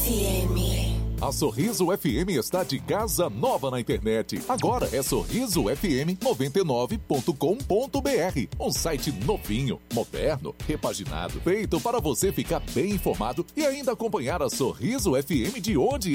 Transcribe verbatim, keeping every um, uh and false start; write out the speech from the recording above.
M. A Sorriso F M está de casa nova na internet. Agora é sorriso f m noventa e nove ponto com ponto b r. Um site novinho, moderno, repaginado, feito para você ficar bem informado e ainda acompanhar a Sorriso F M de onde